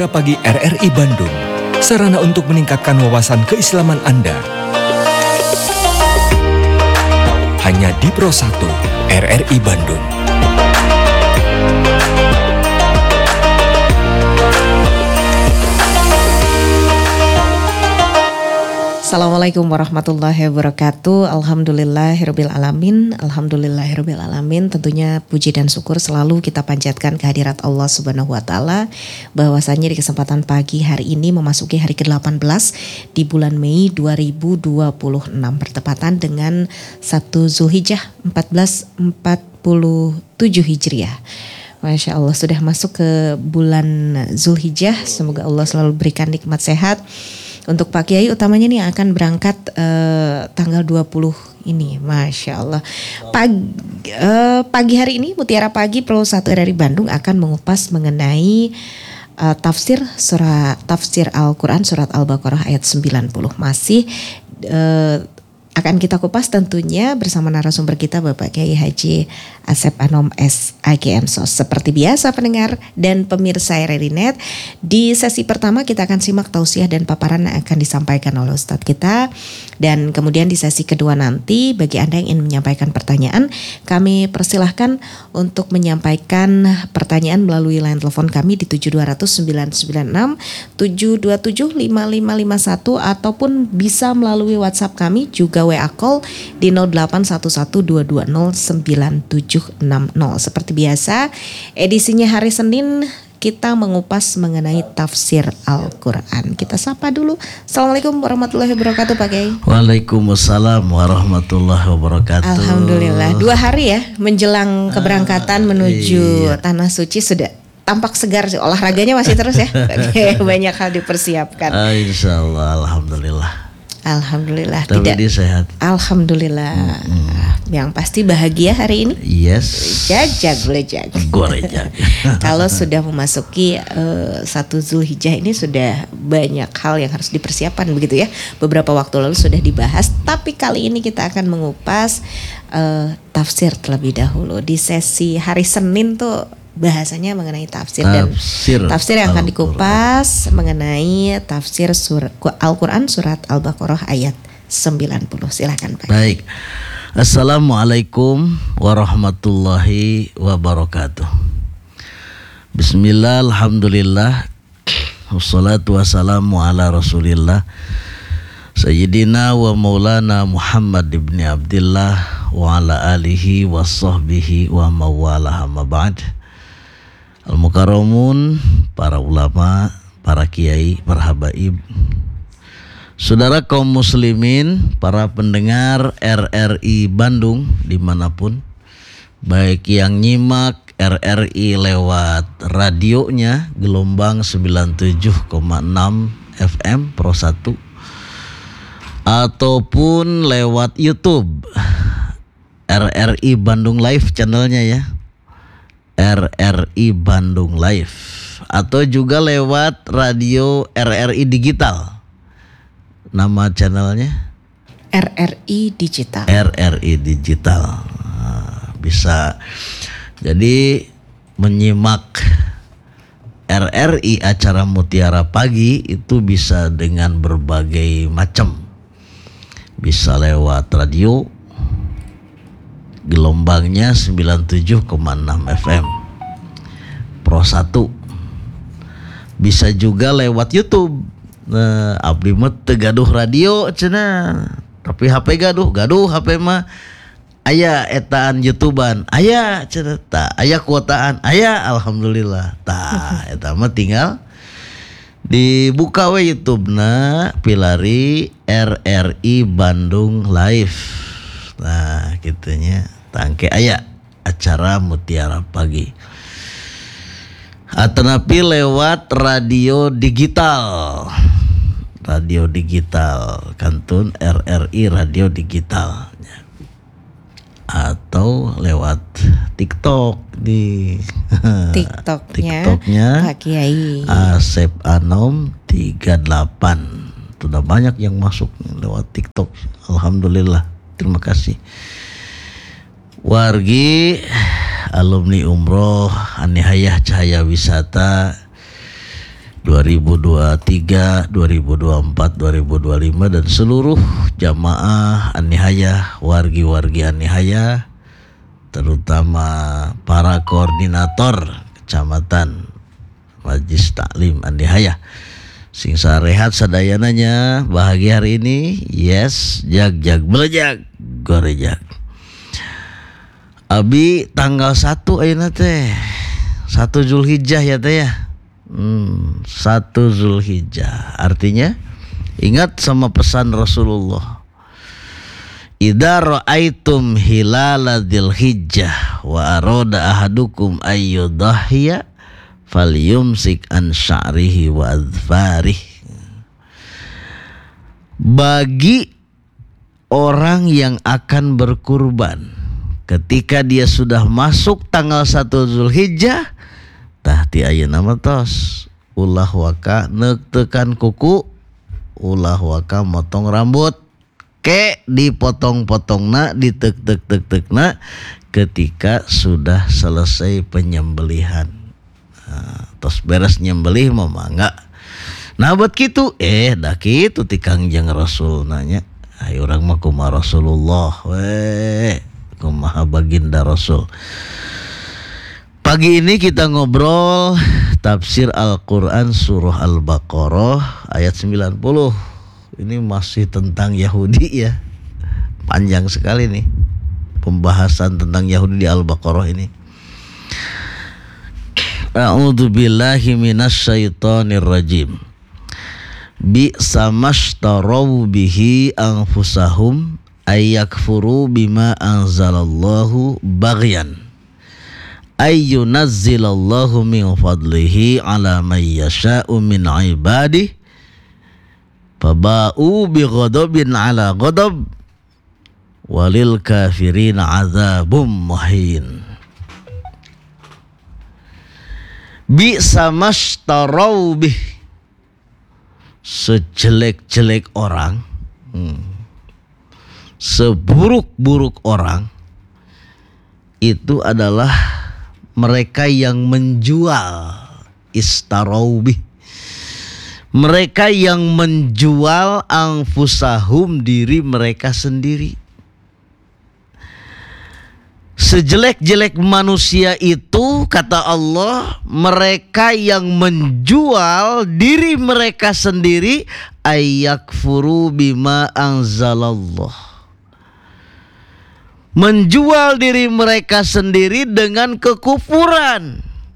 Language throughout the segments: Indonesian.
Pagi RRI Bandung, sarana untuk meningkatkan wawasan keislaman Anda. Hanya di Pro 1 RRI Bandung. Assalamualaikum warahmatullahi wabarakatuh. Alhamdulillahirrabbilalamin. Alhamdulillahirrabbilalamin. Tentunya puji dan syukur selalu kita panjatkan kehadirat Allah Subhanahu wa Ta'ala, bahwasanya di kesempatan pagi hari ini memasuki hari ke-18 di bulan Mei 2026, bertepatan dengan 1 Zulhijjah 1447 Hijriah. Masya Allah, sudah masuk ke bulan Zulhijjah. Semoga Allah selalu berikan nikmat sehat untuk Pak Kiai, utamanya nih akan berangkat tanggal 20 ini. Masya Allah. Pagi hari ini Mutiara Pagi Pro 1 RRI Bandung akan mengupas mengenai tafsir Al-Quran surat Al-Baqarah ayat 90. Masih akan kita kupas tentunya bersama narasumber kita Bapak Kiai Haji Asep Anom SAGM SOS. Seperti biasa pendengar dan pemirsa RRI Net, di sesi pertama kita akan simak tausiah dan paparan yang akan disampaikan oleh Ustadz kita. Dan kemudian di sesi kedua nanti bagi Anda yang ingin menyampaikan pertanyaan, kami persilahkan untuk menyampaikan pertanyaan melalui line telepon kami di 7200 996 727 5551 ataupun bisa melalui WhatsApp kami juga WA call di 081122097060. Seperti biasa, edisinya hari Senin kita mengupas mengenai tafsir Al-Quran. Kita sapa dulu. Assalamualaikum warahmatullahi wabarakatuh Pak Kiai. Waalaikumsalam warahmatullahi wabarakatuh. Alhamdulillah, 2 hari ya menjelang keberangkatan menuju Tanah Suci sudah tampak segar sih. Olahraganya masih terus ya. Banyak hal dipersiapkan. Insyaallah, alhamdulillah. Alhamdulillah. Tapi dia sehat. Alhamdulillah. Yang pasti bahagia hari ini. Yes. Jajag. Gorejag. Kalau sudah memasuki 1 Zulhijjah ini sudah banyak hal yang harus dipersiapkan begitu ya. Beberapa waktu lalu sudah dibahas, tapi kali ini kita akan mengupas tafsir terlebih dahulu. Di sesi hari Senin tuh bahasanya mengenai tafsir dan tafsir yang akan dikupas mengenai tafsir Al-Quran surat Al-Baqarah ayat 90. Silakan Pak. Baik. Assalamualaikum warahmatullahi wabarakatuh. Bismillah, alhamdulillah, wassalatu wassalamu ala rasulillah Sayyidina wa maulana Muhammad ibn Abdillah wa ala alihi wa sahbihi wa mawalah amma ba'd. Al-Mukarramun, para ulama, para kiai, para habaib, saudara kaum muslimin, para pendengar RRI Bandung dimanapun, baik yang nyimak RRI lewat radionya gelombang 97,6 FM Pro 1 ataupun lewat YouTube RRI Bandung Live channelnya ya, RRI Bandung Live, atau juga lewat radio RRI Digital. Nama channelnya RRI Digital. RRI Digital. Bisa jadi menyimak RRI acara Mutiara Pagi itu bisa dengan berbagai macam. Bisa lewat radio gelombangnya 97,6 FM Pro 1. Bisa juga lewat YouTube. Abdi mah teu gaduh radio cenah, tapi HP gaduh HP mah aya etaan YouTubean, aya cenah tah, aya kuotaan, aya alhamdulillah. Tah eta mah tinggal dibuka we YouTube-na, pilari RRI Bandung Live. Nah, gitunya tangke aya acara Mutiara Pagi. Atanapi lewat radio digital. Radio digital kantun RRI Radio Digital. Atau lewat TikTok di TikToknya Pak Kiai Asep Anom 38. Sudah banyak yang masuk lewat TikTok. Alhamdulillah. Terima kasih. Wargi alumni umroh Anihayah Cahaya Wisata 2023, 2024, 2025 dan seluruh jamaah An-Nihayah, wargi-wargi An-Nihayah, terutama para koordinator kecamatan Majlis Taklim An-Nihayah sing sarehat sadayananya bahagia hari ini. Yes, jag belejag gorejag. Abi tanggal 1 ayeuna teh 1 Zulhijjah ya teh ya. 1 Zulhijjah artinya ingat sama pesan Rasulullah, idza ra'aitum hilala dzulhijjah wa arada ahadukum ayyudahhiya falyumsik an sya'rihi wa adfarih. Bagi orang yang akan berkurban ketika dia sudah masuk tanggal 1 Zulhijjah, tahti ayeuna mah tos ulah waka neuk tekan kuku, ulah waka motong rambut, ke dipotong-potongna, ditek-tek-tek-tekna ketika sudah selesai penyembelihan. Tos beres nyembelih mah mangga. Nah buat kitu dah kitu ti Kangjeng Rasul nanya, ayo urang mah kumaha Rasulullah we, kumaha baginda Rasul. Pagi ini kita ngobrol tafsir Al-Quran surah Al-Baqarah ayat 90. Ini masih tentang Yahudi ya. Panjang sekali nih pembahasan tentang Yahudi di Al-Baqarah ini. A'udzu billahi minasyaitonir rajim. Bi'sa mashtaraw bihi anfusahum ayyakfuru bima anzalallahu baghyan ayyunazzilallahu min fadlihi ala man yasha'u min ibadihi faba'u bi ghadabin ala ghadab walil kafirin azabum muhin. Bi'sa mashtaraw bih, sejelek-jelek orang, seburuk-buruk orang itu adalah mereka yang menjual, istarawbih, mereka yang menjual anfusahum, diri mereka sendiri. Sejelek-jelek manusia itu kata Allah, mereka yang menjual diri mereka sendiri, ayyakfuru bima anzalallah, menjual diri mereka sendiri dengan kekufuran,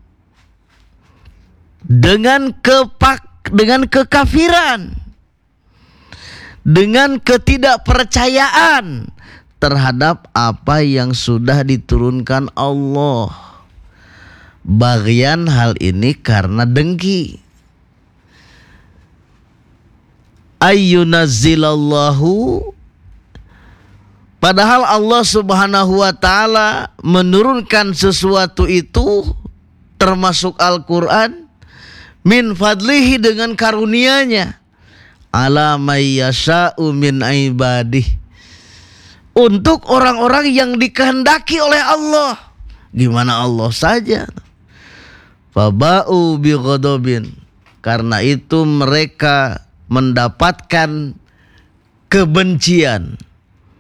dengan kekafiran, dengan ketidakpercayaan terhadap apa yang sudah diturunkan Allah. Bagian hal ini karena dengki. Ayyunazzilallahu, padahal Allah Subhanahu wa ta'ala menurunkan sesuatu itu termasuk Al-Quran min fadlihi, dengan karunia-Nya, ala may yasha'u min ibadih, untuk orang-orang yang dikehendaki oleh Allah. Gimana Allah saja. Faba'u bi ghadabin, karena itu mereka mendapatkan kebencian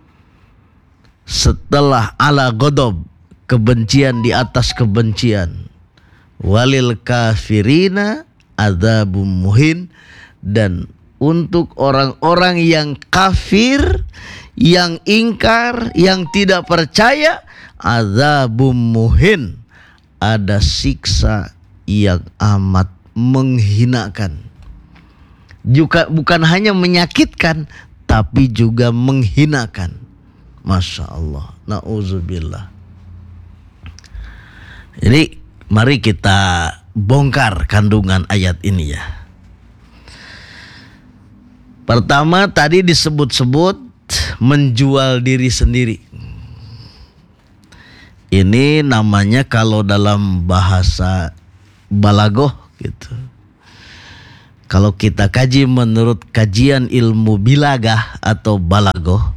setelah ala ghadab, kebencian di atas kebencian. Walil kafirina adzabum muhin, dan untuk orang-orang yang kafir, yang ingkar, yang tidak percaya, adzabum muhin, ada siksa yang amat menghinakan. Juga bukan hanya menyakitkan, tapi juga menghinakan. Masya Allah, na'udzubillah. Jadi mari kita bongkar kandungan ayat ini ya. Pertama tadi disebut-sebut menjual diri sendiri. Ini namanya kalau dalam bahasa balagoh gitu. Kalau kita kaji menurut kajian ilmu bilagah atau balagoh,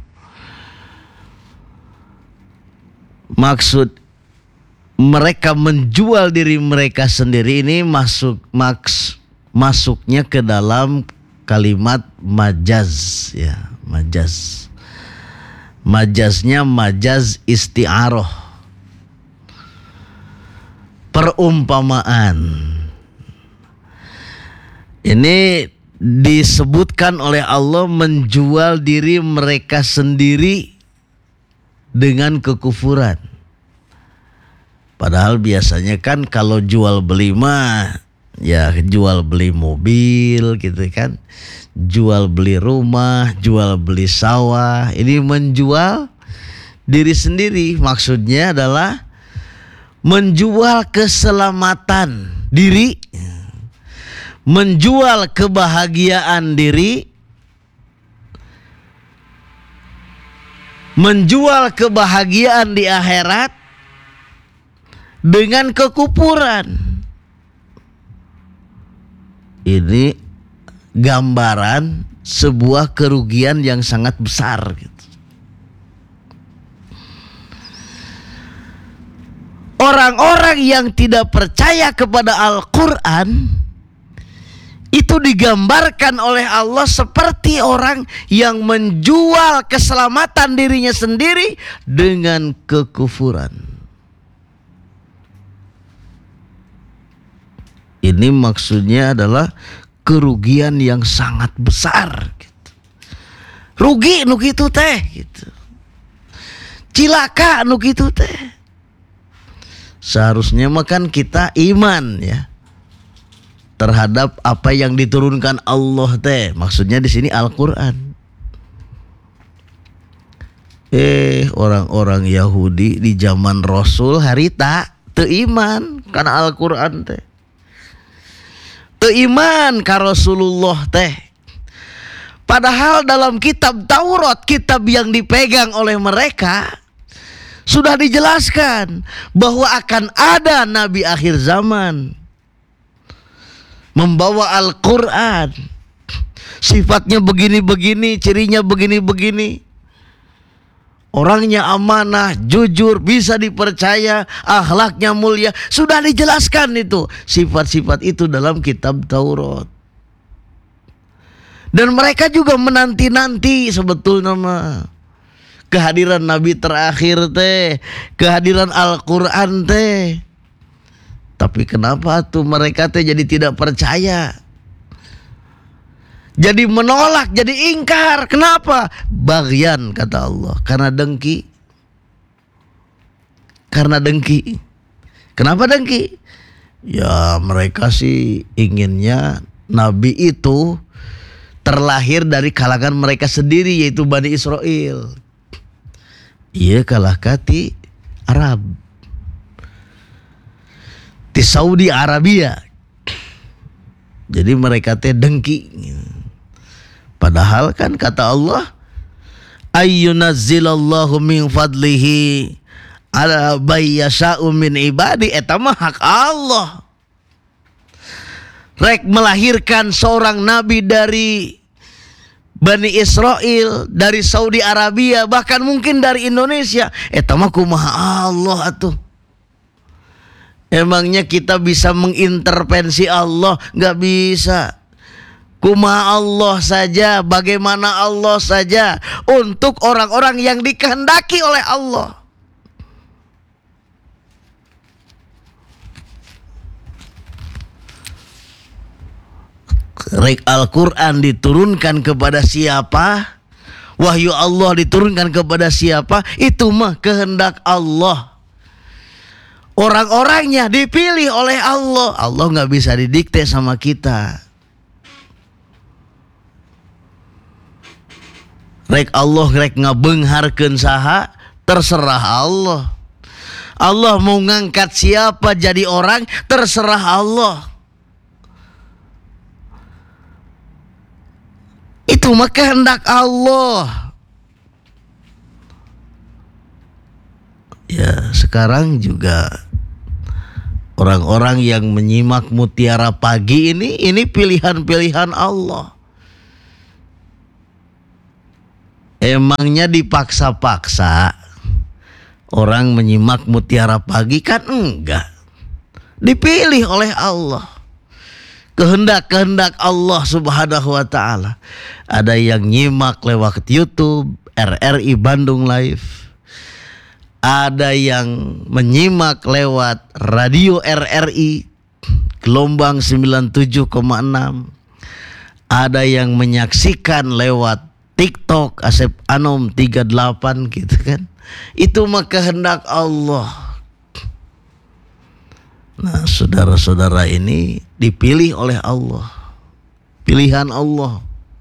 maksud mereka menjual diri mereka sendiri ini masuknya ke dalam kalimat majaz, ya, majaz. Majaznya majaz isti'aroh, perumpamaan. Ini disebutkan oleh Allah menjual diri mereka sendiri dengan kekufuran. Padahal biasanya kan kalau jual beli mah ya jual beli mobil gitu kan, jual beli rumah, jual beli sawah. Ini menjual diri sendiri, maksudnya adalah menjual keselamatan diri, menjual kebahagiaan diri, menjual kebahagiaan di akhirat dengan kekufuran. Ini gambaran sebuah kerugian yang sangat besar gitu. Orang-orang yang tidak percaya kepada Al-Quran itu digambarkan oleh Allah seperti orang yang menjual keselamatan dirinya sendiri dengan kekufuran. Ini maksudnya adalah kerugian yang sangat besar gitu. Rugi nu kitu teh gitu. Cilaka nu kitu teh. Seharusnya makan kita iman ya terhadap apa yang diturunkan Allah teh. Maksudnya di sini Al-Qur'an. Orang-orang Yahudi di zaman Rasul harita teu iman kana Al-Qur'an teh. Teu iman ka Rasulullah teh. Padahal dalam kitab Taurat, kitab yang dipegang oleh mereka, sudah dijelaskan bahwa akan ada nabi akhir zaman membawa Al-Quran, sifatnya begini-begini, cirinya begini-begini, orangnya amanah, jujur, bisa dipercaya, akhlaknya mulia. Sudah dijelaskan itu sifat-sifat itu dalam kitab Taurat. Dan mereka juga menanti-nanti sebetulnya mah kehadiran Nabi terakhir teh, kehadiran Al-Quran teh. Tapi kenapa tuh mereka teh jadi tidak percaya, jadi menolak, jadi ingkar? Kenapa? Baghyan kata Allah, karena dengki. Karena dengki. Kenapa dengki? Ya mereka sih inginnya Nabi itu terlahir dari kalangan mereka sendiri, yaitu Bani Israel. Iya kalah kati Arab di Saudi Arabia. Jadi mereka teh dengki. Padahal kan kata Allah, ayyunazzilallahu min fadlihi ala bayyasha'u min ibadi. Eta mah hak Allah. Rek melahirkan seorang nabi dari Bani Israel, dari Saudi Arabia, bahkan mungkin dari Indonesia. Eta mah kumaha Allah atuh. Emangnya kita bisa mengintervensi Allah? Gak bisa. Kumaha Allah saja, bagaimana Allah saja, untuk orang-orang yang dikehendaki oleh Allah. Rek Al-Quran diturunkan kepada siapa, wahyu Allah diturunkan kepada siapa, itu mah kehendak Allah. Orang-orangnya dipilih oleh Allah. Allah gak bisa didikte sama kita. Rek Allah rek ngabeungharkeun saha, terserah Allah. Allah mau ngangkat siapa jadi orang, terserah Allah. Itu mah kehendak Allah. Ya sekarang juga orang-orang yang menyimak Mutiara Pagi ini pilihan-pilihan Allah. Emangnya dipaksa-paksa orang menyimak Mutiara Pagi? Kan enggak. Dipilih oleh Allah. kehendak-kehendak Allah Subhanahu wa taala. Ada yang nyimak lewat YouTube RRI Bandung Live. Ada yang menyimak lewat radio RRI gelombang 97,6. Ada yang menyaksikan lewat TikTok Asep Anom 38 gitu kan. Itu mah kehendak Allah. Nah, saudara-saudara ini dipilih oleh Allah. Pilihan Allah.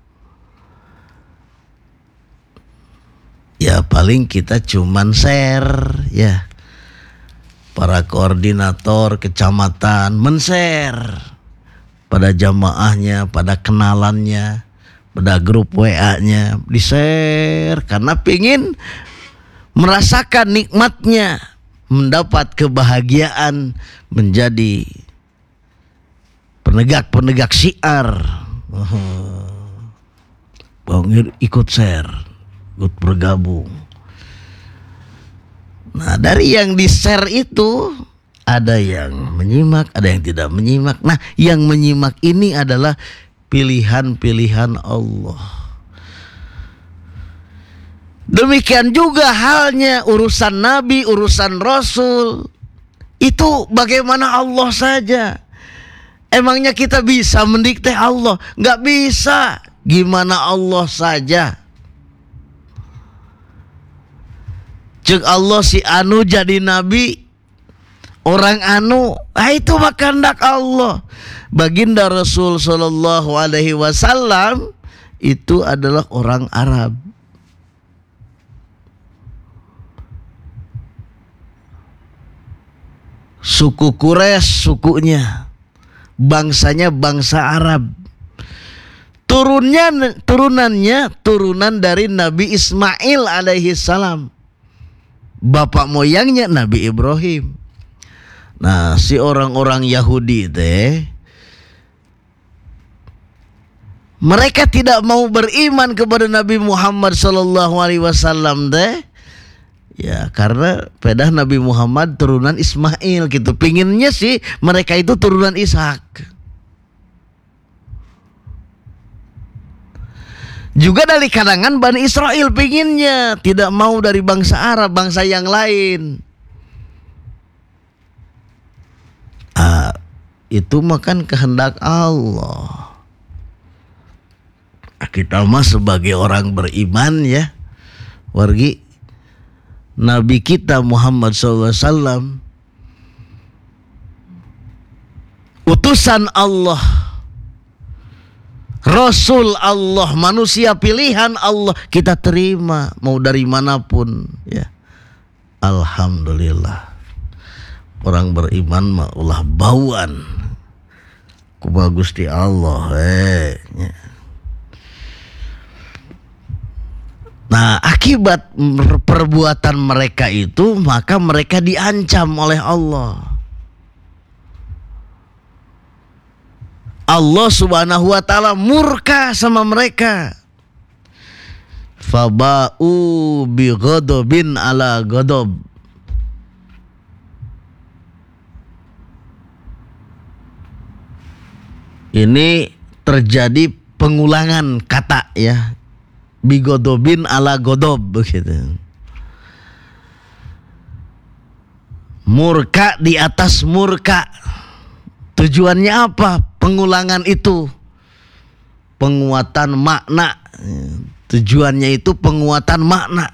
Ya paling kita cuman share ya. Para koordinator kecamatan men-share pada jamaahnya, pada kenalannya, pada grup WA-nya, di-share karena pingin merasakan nikmatnya, mendapat kebahagiaan menjadi penegak-penegak syiar. Bang ikut share, ikut bergabung. Nah, dari yang di-share itu ada yang menyimak, ada yang tidak menyimak. Nah, yang menyimak ini adalah pilihan-pilihan Allah. Demikian juga halnya urusan Nabi, urusan Rasul. Itu bagaimana Allah saja. Emangnya kita bisa mendikte Allah? Nggak bisa. Gimana Allah saja. Cek Allah si anu jadi nabi, orang anu, itu mah kehendak Allah. Baginda Rasul sallallahu alaihi wasallam itu adalah orang Arab. Suku Quraisy sukunya, bangsanya bangsa Arab. Turunannya turunan dari Nabi Ismail alaihi salam. Bapak moyangnya Nabi Ibrahim. Nah, si orang-orang Yahudi teh, mereka tidak mau beriman kepada Nabi Muhammad sallallahu alaihi wasallam teh. Ya, karena pedah Nabi Muhammad turunan Ismail gitu. Pinginnya sih mereka itu turunan Ishak. Juga dari kalangan Bani Israel pinginnya, tidak mau dari bangsa Arab, bangsa yang lain. Itu makan kehendak Allah. Kita mah sebagai orang beriman ya, wargi Nabi kita Muhammad SAW, utusan Allah, Rasul Allah, manusia pilihan Allah, kita terima mau dari manapun ya. Alhamdulillah. Orang beriman mah ulah bauan ku Gusti Allah ya. Nah, akibat perbuatan mereka itu, maka mereka diancam oleh Allah. Allah Subhanahu wa taala murka sama mereka. Faba'u bi ghadabin ala ghadab. Ini terjadi pengulangan kata ya. Bi ghadabin ala ghadab begitu. Murka di atas murka. Tujuannya apa? Pengulangan itu penguatan makna. Tujuannya itu penguatan makna.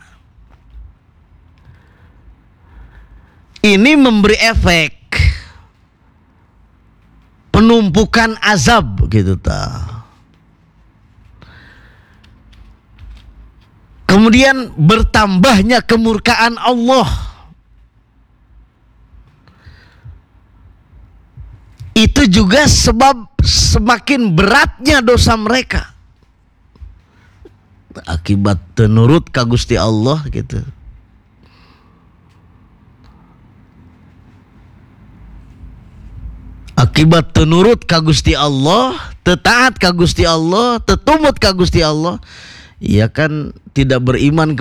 Ini memberi efek penumpukan azab gitu ta. Kemudian bertambahnya kemurkaan Allah. Itu juga sebab semakin beratnya dosa mereka akibat tenurut ka Gusti Allah gitu. Akibat tenurut ka Gusti Allah, tetaat ka Gusti Allah, tetumut ka Gusti Allah, ia kan tidak beriman